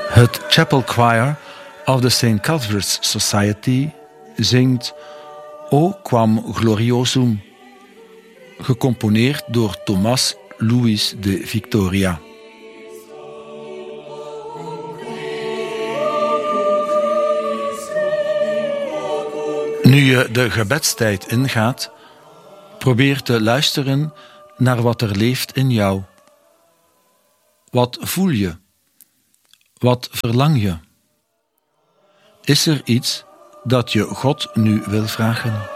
Het Chapel Choir of the St. Cuthbert's Society zingt O Quam Gloriosum, gecomponeerd door Thomas Louis de Victoria. Nu je de gebedstijd ingaat, probeer te luisteren naar wat er leeft in jou. Wat voel je? Wat verlang je? Is er iets dat je God nu wil vragen?